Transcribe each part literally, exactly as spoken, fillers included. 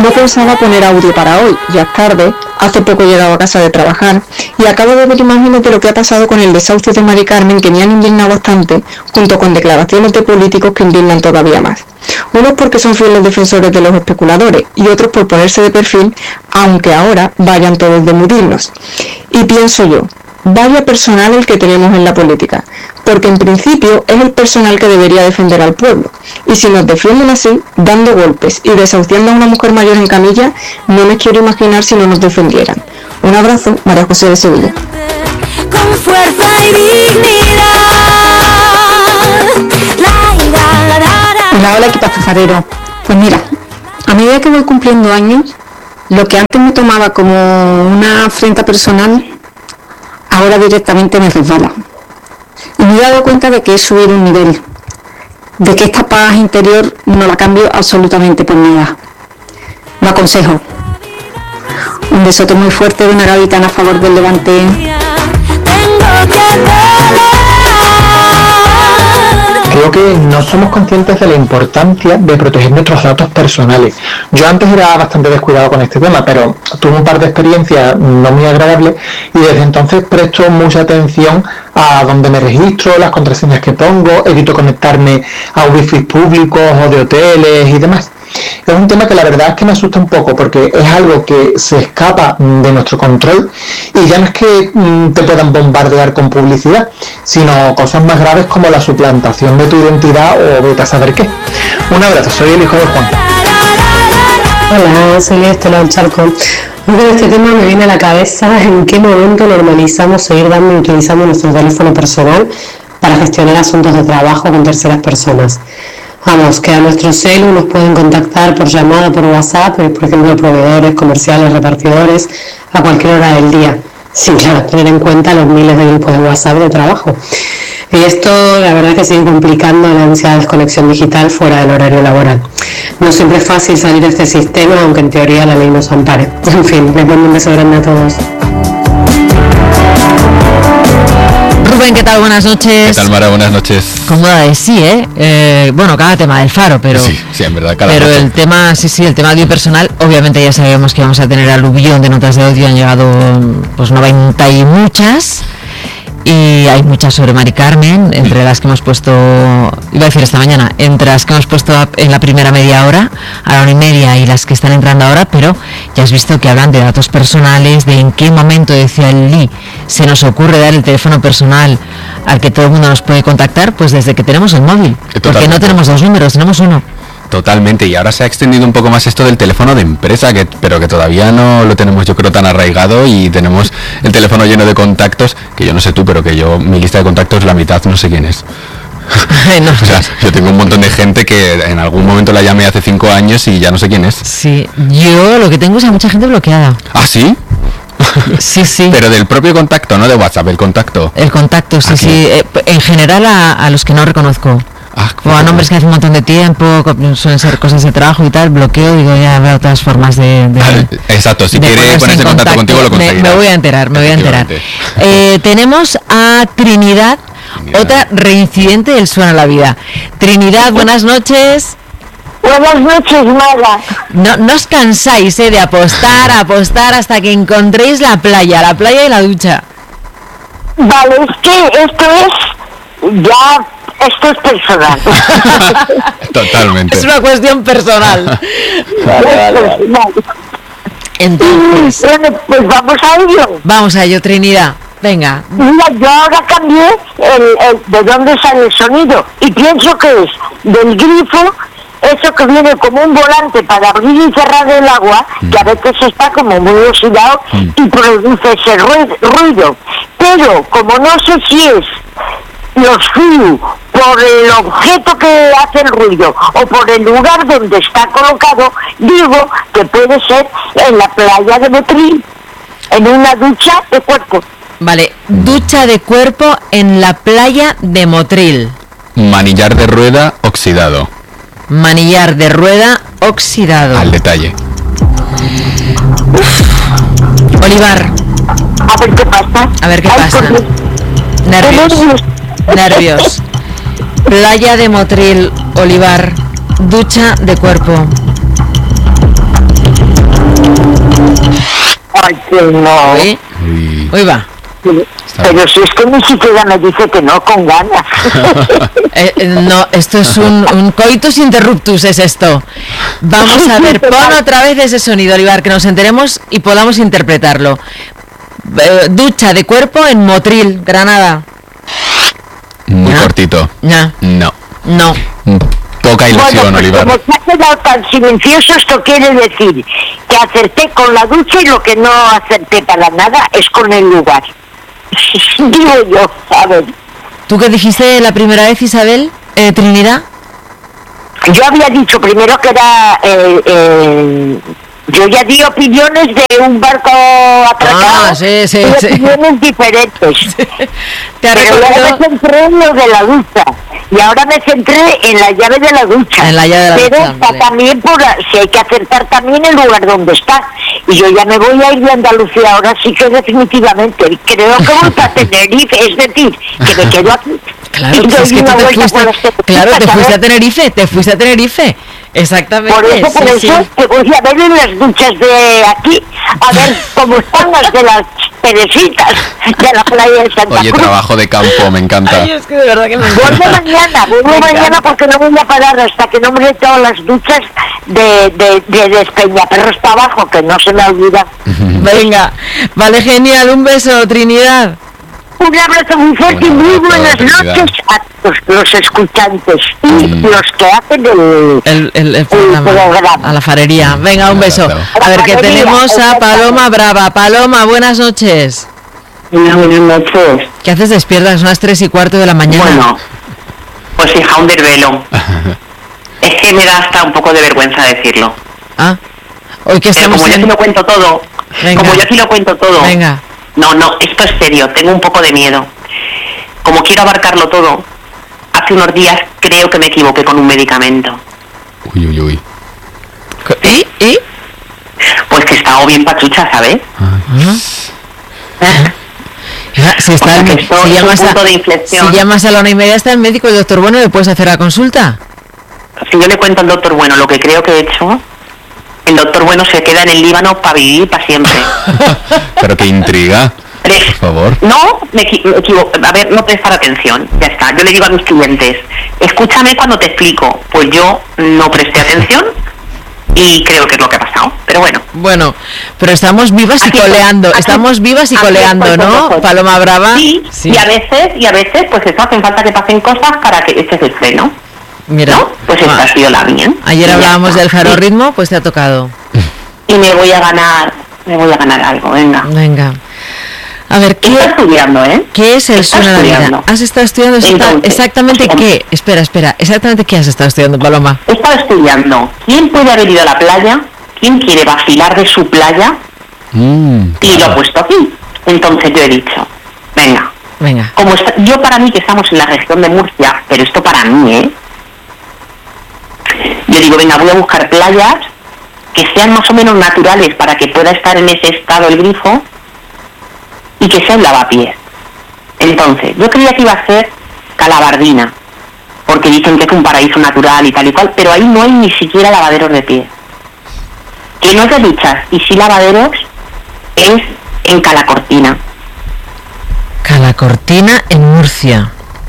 No pensaba poner audio para hoy, ya es tarde, hace poco he llegado a casa de trabajar y acabo de ver imágenes de lo que ha pasado con el desahucio de Mari Carmen, que me han indignado bastante, junto con declaraciones de políticos que indignan todavía más. Unos porque son fieles defensores de los especuladores y otros por ponerse de perfil, aunque ahora vayan todos de mutirnos. Y pienso yo, vaya personal el que tenemos en la política, porque en principio es el personal que debería defender al pueblo, y si nos defienden así, dando golpes y desahuciando a una mujer mayor en camilla, no me quiero imaginar si no nos defendieran. Un abrazo, María José de Sevilla. Con fuerza y dignidad. Hola, hola, equipo pajarero. Pues mira, a medida que voy cumpliendo años, lo que antes me tomaba como una afrenta personal, ahora directamente me resbala. Y me he dado cuenta de que he subido un nivel, de que esta paz interior no la cambio absolutamente por nada. Lo aconsejo. Un besote muy fuerte de una gaditana a favor del Levante. Creo que no somos conscientes de la importancia de proteger nuestros datos personales. Yo antes era bastante descuidado con este tema, pero tuve un par de experiencias no muy agradables y desde entonces presto mucha atención a dónde me registro, las contraseñas que pongo, evito conectarme a wifi públicos o de hoteles y demás. Es un tema que la verdad es que me asusta un poco porque es algo que se escapa de nuestro control y ya no es que mm, te puedan bombardear con publicidad, sino cosas más graves como la suplantación de tu identidad o vete a saber qué. Un abrazo, soy el hijo de Juan. Hola, soy Estela del Charco. Con este tema me viene a la cabeza en qué momento normalizamos seguir dando y utilizando nuestro teléfono personal para gestionar asuntos de trabajo con terceras personas. Vamos, que a nuestro celu nos pueden contactar por llamada, por WhatsApp, por ejemplo, proveedores, comerciales, repartidores, a cualquier hora del día, sin claro, tener en cuenta los miles de grupos de WhatsApp de trabajo. Y esto, la verdad, que sigue complicando la ansiada desconexión digital fuera del horario laboral. No siempre es fácil salir de este sistema, aunque en teoría la ley nos ampare. En fin, les mando un beso grande a todos. Rubén, ¿qué tal? Buenas noches. ¿Qué tal, Mara? Buenas noches. Cómoda de sí, ¿eh? ¿eh? Bueno, cada tema del Faro, pero... Sí, sí, en verdad, cada Pero noche. el tema, sí, sí, el tema de audio personal, obviamente ya sabemos que vamos a tener aluvión de notas de audio, han llegado pues noventa y muchas, y hay muchas sobre Mari Carmen, entre las que hemos puesto, iba a decir esta mañana, entre las que hemos puesto en la primera media hora, a la hora y media, y las que están entrando ahora, pero ya has visto que hablan de datos personales, de en qué momento, decía el Lee, se nos ocurre dar el teléfono personal al que todo el mundo nos puede contactar, pues desde que tenemos el móvil, Totalmente. Porque no tenemos dos números, tenemos uno. Totalmente, y ahora se ha extendido un poco más esto del teléfono de empresa, que, pero que todavía no lo tenemos, yo creo, tan arraigado, y tenemos el teléfono lleno de contactos, que yo no sé tú, pero que yo, mi lista de contactos, la mitad no sé quién es. No. O sea, yo tengo un montón de gente que en algún momento la llamé hace cinco años y ya no sé quién es. Sí, yo lo que tengo es a mucha gente bloqueada. ¿Ah, sí? Sí, sí. Pero del propio contacto, no de WhatsApp, el contacto. El contacto, sí, Aquí. sí. Eh, en general a, a los que no reconozco. Ah, O a nombres que hace un montón de tiempo, co- suelen ser cosas de trabajo y tal, bloqueo, digo, ya veo otras formas de... de Ah, exacto, si de quiere ponerse en contacto contigo lo me, conseguirá. me voy a enterar, me voy a enterar. Efectivamente. Eh, tenemos a Trinidad, Trinidad. otra reincidente del Suena a la Vida. Trinidad, buenas noches. Buenas noches, Mara. No, no os cansáis eh, de apostar, apostar hasta que encontréis la playa, la playa y la ducha. Vale, es que esto es ya, esto es personal. Totalmente. Es una cuestión personal. Vale, vale, vale. Entonces, Bueno, pues vamos a ello. vamos a ello, Trinidad. Venga. Mira, yo ahora cambié el, el, de dónde sale el sonido y pienso que es del grifo, eso que viene como un volante para abrir y cerrar el agua, que a veces está como muy oxidado y produce ese rui- ruido. Pero como no sé si es los fíos por el objeto que hace el ruido o por el lugar donde está colocado, digo que puede ser en la playa de Motril, en una ducha de cuerpo. Vale, ducha de cuerpo en la playa de Motril. Manillar de rueda oxidado. Manillar de rueda oxidado. Al detalle. Olivar, A ver qué pasa. a ver qué Ay, pasa. por Dios. Nervios, nervios. Playa de Motril, Olivar, ducha de cuerpo. Ay, que no. Uy, Uy. uy va. Pero si es que ni siquiera me dice que no con ganas. Eh, eh, no, esto es un, un coitus interruptus, es esto. Vamos a ver, pon otra vez ese sonido, Olivar, que nos enteremos y podamos interpretarlo. Eh, ducha de cuerpo en Motril, Granada. Muy ¿Ya? cortito. Ya. No. No. Poca ilusión, Bueno, pues Olivar. como se ha quedado tan silencioso, esto quiere decir que acerté con la ducha y lo que no acerté para nada es con el lugar. Digo yo, a ver. ¿Tú qué dijiste la primera vez, Isabel? Eh, Trinidad. Yo había dicho primero que era... Eh, eh, yo ya di opiniones de un barco atracado. Ah, sí, sí, y sí. opiniones diferentes. Te ha Pero luego recorrido me centré en lo de la ducha. Y ahora me centré en la llave de la ducha. En la llave de la Pero ducha, está vale. también por... Si hay que acertar también el lugar donde está. Y yo ya me voy a ir de Andalucía ahora sí que definitivamente. Creo que voy para Tenerife. Es decir, que me quedo aquí. Claro, Y pues doy es que una tú te vuelta fuiste, por este- claro, te ¿sabes? fuiste a Tenerife, te fuiste a Tenerife. Exactamente. Por eso, por sí, eso sí. te voy a ver en las duchas de aquí, a ver cómo están las de las Teresitas de la playa de Santa Oye, Cruz. trabajo de campo, me encanta. Ay, es que de verdad que me Vuelvo mañana, vuelvo Me mañana encanta. porque no voy a parar hasta que no me dé todas las duchas de, de, de Despeñaperros para abajo, que no se me olvida. Venga, vale, genial, un beso, Trinidad. Un abrazo muy fuerte y Un muy abrazo, buenas Trinidad. noches a todos los escuchantes y Mm. los que hacen el... El, el, el programa, programa. a la farería. Venga, un beso. Claro. A ver, que Farería, tenemos a exactamente. Paloma Brava. Paloma, buenas noches. Buenas noches. ¿Qué haces despierta? Son las tres y cuarto de la mañana. Bueno, pues hija, un desvelo. Es que me da hasta un poco de vergüenza decirlo. Ah, hoy que Pero estamos como yo en... aquí lo cuento todo, Venga. como yo aquí lo cuento todo, Venga. no, no, esto es serio, tengo un poco de miedo. Como quiero abarcarlo todo, hace unos días creo que me equivoqué con un medicamento. Uy, uy, uy. ¿Y? ¿Y? Pues que estaba bien pachucha, ¿sabes? Ah. Ya, si, está O sea, el- que esto si es un llamas a, punto de inflexión. si llamas a la una y media está el médico, el doctor Bueno, ¿le puedes hacer la consulta? Si yo le cuento al doctor Bueno lo que creo que he hecho, el doctor Bueno se queda en el Líbano para vivir para siempre. Pero qué intriga. Tres. Por favor. No, me, equi- me equivoco. A ver, no prestar atención. Ya está. Yo le digo a mis clientes, escúchame cuando te explico. Pues yo no presté atención y creo que es lo que ha pasado. Pero bueno. Bueno, pero estamos vivas y Aquí estoy, coleando. aquí- Estamos vivas y aquí coleando, estoy con ¿no? vosotros. Paloma Brava. Sí, Sí. y a veces, y a veces, pues eso, hacen falta que pasen cosas para que eches el freno. Mira. ¿No? Pues esta Ah, ha sido la mía. ayer Y ya hablábamos está. del Sí. jarorritmo, pues te ha tocado. Y me voy a ganar, me voy a ganar algo, venga. Venga. A ver, ¿qué, Está estudiando, ¿eh? ¿qué es el Está sueño de la vida? estudiando. ¿Has estado estudiando exacta- Entonces, exactamente ¿cómo? qué? Espera, espera. ¿Exactamente qué has estado estudiando, Paloma? He estado estudiando. ¿Quién puede haber ido a la playa? ¿Quién quiere vacilar de su playa? Mm, Y lo claro. ha puesto aquí. Entonces yo he dicho, venga, Venga. como está- yo para mí que estamos en la región de Murcia, pero esto para mí, ¿eh? Yo digo, venga, voy a buscar playas que sean más o menos naturales para que pueda estar en ese estado el grifo y que sea un lavapiés. Entonces, yo creía que iba a ser Calabardina, porque dicen que es un paraíso natural y tal y cual, pero ahí no hay ni siquiera lavaderos de pies. Que no es de duchas y sí lavaderos es en Calacortina. Calacortina en Murcia.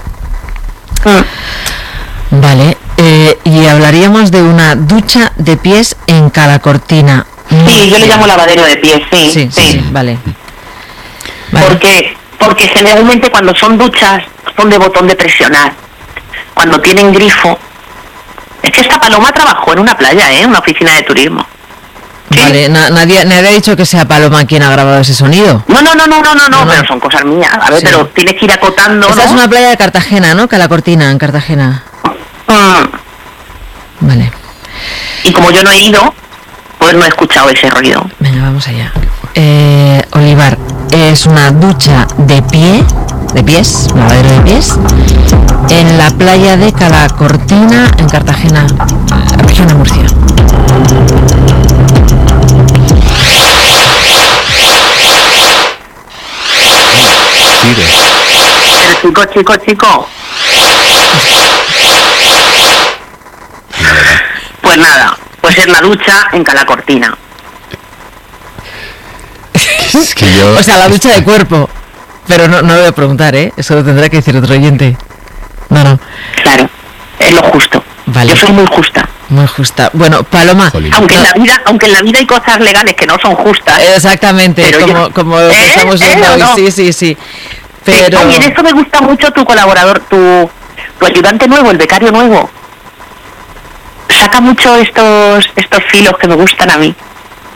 Vale. eh, y hablaríamos de una ducha de pies en Calacortina. Sí, yo le llamo lavadero de pies, sí, Sí, sí, sí, vale. Vale. Porque, porque generalmente cuando son duchas son de botón de presionar. Cuando tienen grifo. Es que esta paloma trabajó en una playa, ¿eh? Una oficina de turismo. Sí. Vale, na- nadie, nadie ha dicho que sea Paloma quien ha grabado ese sonido. No, no, no, no, no, no, No, no. pero son cosas mías. A ver, Sí. pero tienes que ir acotando, Esta ¿no? es una playa de Cartagena, ¿no? Calacortina, en Cartagena. Mm. Vale. Y como yo no he ido, pues no he escuchado ese ruido. Venga, vamos allá. Eh, Olivar, es una ducha de pie, de pies, lavadero de pies, en la playa de Calacortina, en Cartagena, eh, región de Murcia. Sigue. Pero chico, chico, chico. Pues nada, pues es la ducha en Calacortina. Es que yo... O sea, la ducha de cuerpo. Pero no, no lo voy a preguntar, ¿eh? Eso lo tendrá que decir otro oyente. No, no. Claro, es lo justo. Vale. Yo soy muy justa. Muy justa. Bueno, Paloma... Jolín. Aunque en no- la vida, aunque en la vida hay cosas legales que no son justas. Exactamente, Pero como, yo- como lo que ¿Eh? estamos ¿Eh viendo o hoy. no? Sí, sí, sí. Pero... Sí, oye, en eso me gusta mucho tu colaborador, tu, tu ayudante nuevo, el becario nuevo. Saca mucho estos estos filos que me gustan a mí.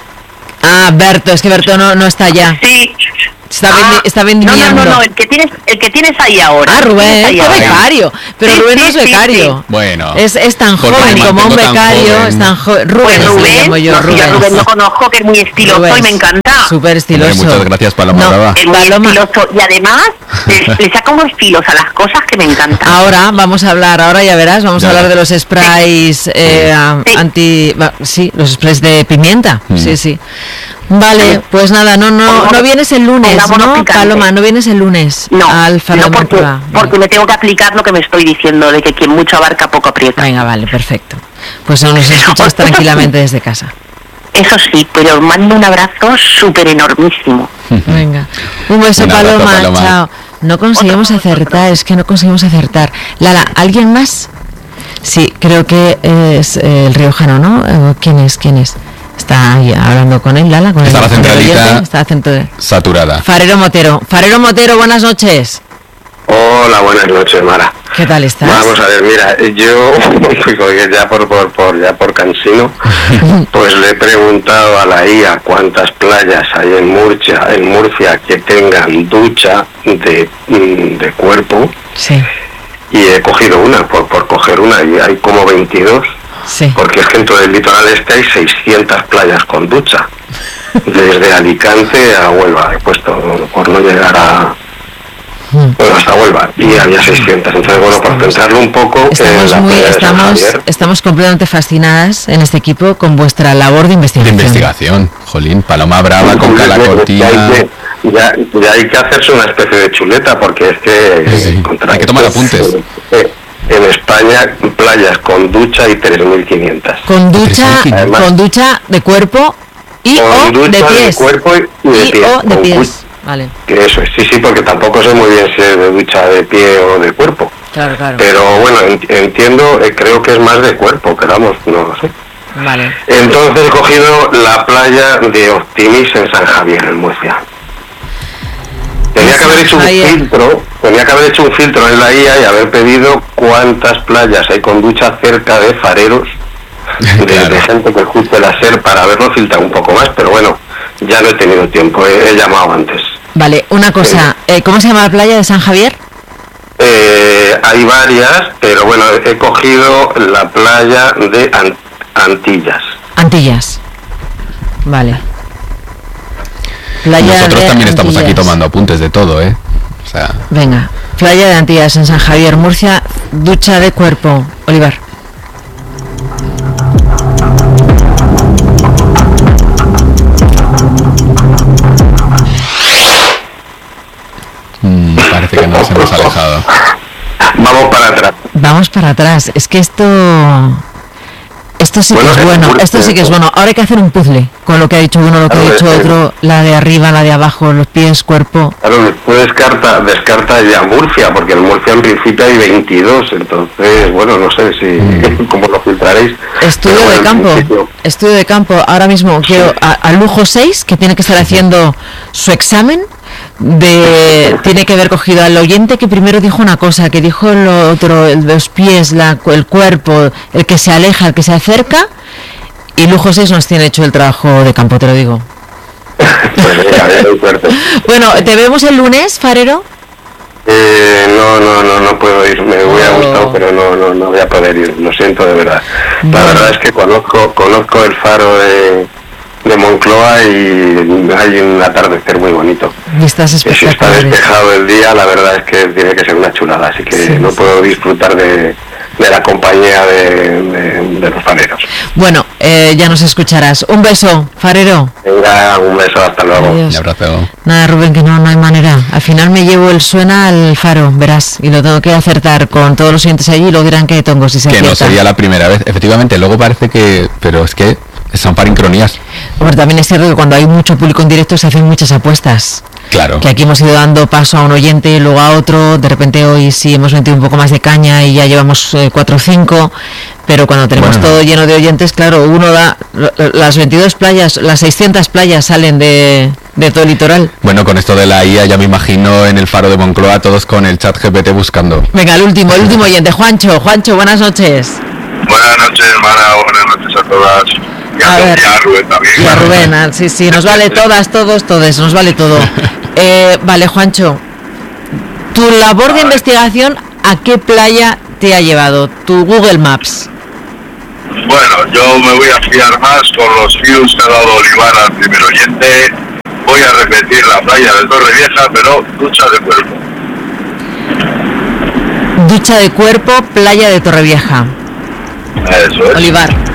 Ah, Berto, es que Berto no, no está ya. Sí. Está, vendi- está vendiendo. No, no, no, no, el que tienes, el que tienes ahí ahora. Ah, el que Rubén, tienes ahí fue ahora. becario. Pero Sí, Rubén no sí, es sí, becario. sí. Bueno. Es, es tan Pues joven me como un mantengo tan becario. joven. Es tan joven. Rubén, Pues le Rubén, llamo yo, no, si a Rubén. Rubén lo conozco, que es muy estiloso Rubén. y me encanta. Súper estiloso. Hombre, muchas gracias, Paloma No, Brava. Es muy Paloma, estiloso y además le, le saca unos filos a las cosas que me encantan. ahora vamos a hablar, ahora ya verás, vamos Ya. a hablar de los sprays eh, a- Sí. anti... va, Sí, los sprays de pimienta. Mm. Sí, sí. Vale, pues nada, no, no, no vienes el lunes, Pongámonos ¿no, picante. Paloma? No vienes el lunes No, al Faro no de porque, Moncloa. porque me tengo que aplicar lo que me estoy diciendo, de que quien mucho abarca poco aprieta. Venga, vale, perfecto. Pues nos escuchas tranquilamente desde casa. Eso sí, pero os mando un abrazo súper enormísimo. Venga. Un beso, Un abrazo, Paloma. Paloma. Chao. No conseguimos acertar, es que no conseguimos acertar. Lala, ¿alguien más? Sí, creo que es eh, el riojano, ¿no? Eh, ¿Quién es? ¿Quién es? Está ahí hablando con él, Lala. Con Está el, la con el centralita. oyente, Está la central- Saturada. Farero Motero. Farero Motero, buenas noches. Hola, buenas noches, Mara. ¿Qué tal estás? Vamos a ver, mira, yo pues, ya por, por, por ya por cansino, pues le he preguntado a la I A cuántas playas hay en Murcia, en Murcia que tengan ducha de, mm, de cuerpo, Sí, y he cogido una, por, por coger una, y hay como veintidós, sí. porque es que dentro del litoral este hay seiscientas playas con ducha, desde Alicante a Huelva, he puesto por no llegar a... Bueno, hasta Huelva, y había seiscientas. Entonces, bueno, por centrarlo un poco en Estamos la muy, playa de San estamos, Javier. estamos completamente fascinadas en este equipo con vuestra labor de De investigación. investigación. Jolín, Paloma Brava con Ya cala hay cortina. que- Ya, ya hay que hacerse una especie de chuleta, porque es que... Sí, encontrar- hay que tomar apuntes. Eh, En España, playas con ducha y tres mil quinientas. Con ducha, Además- con ducha de cuerpo y Con o ducha de pies. cuerpo y de Y pies. o de con pies. cu- Vale, que eso es, sí, sí, porque tampoco sé muy bien si es de ducha de pie o de cuerpo. claro, claro. Pero bueno, en- entiendo, eh, creo que es más de cuerpo, que vamos, no lo sé. Vale. Entonces he cogido la playa de Optimis en San Javier, en Murcia. Tenía que haber hecho un Javier. filtro, tenía que haber hecho un filtro en la I A y haber pedido cuántas playas hay con ducha cerca de fareros, de, Claro. de gente que ocupe la SER, para haberlo filtrado un poco más, pero bueno, ya no he tenido tiempo, he, he llamado antes. Vale, una cosa, eh, ¿cómo se llama la playa de San Javier? Eh, hay varias, pero bueno, he cogido la playa de An- Antillas. Antillas. Vale. Playa Nosotros de también estamos aquí Antillas. tomando apuntes de todo, ¿eh? O sea, Venga, playa de Antillas en San Javier, Murcia, ducha de cuerpo. Olivar. mm, parece que nos hemos alejado. Vamos para atrás. Vamos para atrás. Es que esto... Esto sí Bueno, que es es bueno, Murcia, esto sí que es eso. bueno. Ahora hay que hacer un puzzle con lo que ha dicho uno, lo que ha Claro, dicho es- otro, la de arriba, la de abajo, los pies, cuerpo. Claro, después descarta, descarta ya Murcia, porque en Murcia en principio hay veintidós, entonces, bueno, no sé si cómo lo filtraréis. Estudio Pero bueno, de en campo, principio- estudio de campo. Ahora mismo quiero a, a Lujo seis, que tiene que estar haciendo su examen. De, tiene que haber cogido al oyente que primero dijo una cosa, que dijo lo otro, el- los pies, la, el cuerpo, el que se aleja, el que se acerca. Y Lujo seis nos tiene hecho el trabajo de campo, te lo digo. Pues venga, hay suerte. Bueno, ¿te vemos el lunes, Farero? Eh, no, no, no, no puedo ir, me hubiera Oh. gustado, pero no, no, no voy a poder ir, lo siento de verdad. La Bueno. verdad es que conozco, conozco el faro de, de Moncloa y hay un atardecer muy bonito. Vistas Que si está espectaculares. despejado el día, la verdad es que tiene que ser una chulada, así que Sí, no sí. puedo disfrutar de, de la compañía de, de, de los fareros. Bueno, eh, ya nos escucharás. Un beso, Farero. Venga, un beso, hasta luego. Adiós. Un abrazo. Nada, Rubén, que no, no hay manera. Al final me llevo el suena al faro, verás, y lo tengo que acertar con todos los siguientes allí y luego dirán que tongo si se Que no acierta. sería la primera vez. Efectivamente, luego parece que... Pero es que son parincronías. Hombre, también es cierto que cuando hay mucho público en directo se hacen muchas apuestas. Claro. Que aquí hemos ido dando paso a un oyente y luego a otro. De repente hoy sí hemos metido un poco más de caña y ya llevamos eh, cuatro o cinco. Pero cuando tenemos Bueno. todo lleno de oyentes, claro, uno da... Las veintidós playas, las seiscientas playas salen de, de todo el litoral. Bueno, con esto de la I A ya me imagino en el faro de Moncloa todos con el chat G P T buscando. Venga, el último, el último oyente. Juancho, Juancho, buenas noches. Buenas noches, hermana, buenas noches a todas. Y a, A ver. y a Rubén también. Y a Rubén, ah, sí, sí, nos vale todas, todos, todos, nos vale todo. Eh, vale, Juancho, tu labor de investigación, ¿a qué playa te ha llevado? Tu Google Maps. Bueno, yo me voy a fiar más con los views que ha dado Olivar al primer oyente. Voy a repetir la playa de Torrevieja, pero ducha de cuerpo. Ducha de cuerpo, playa de Torrevieja. Eso es. Olivar.